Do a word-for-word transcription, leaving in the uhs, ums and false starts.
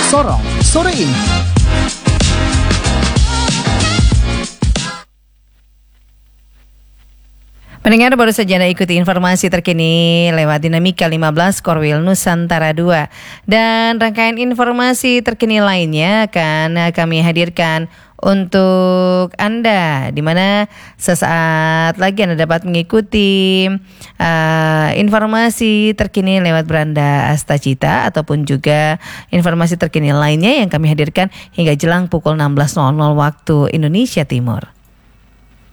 Sorong sore ini. Pendengar, baru saja Anda ikuti informasi terkini lewat Dinamika lima belas Korwil Nusantara dua. Dan rangkaian informasi terkini lainnya akan kami hadirkan untuk Anda, di mana sesaat lagi Anda dapat mengikuti uh, informasi terkini lewat Beranda Astacita ataupun juga informasi terkini lainnya yang kami hadirkan hingga jelang pukul enam belas waktu Indonesia Timur.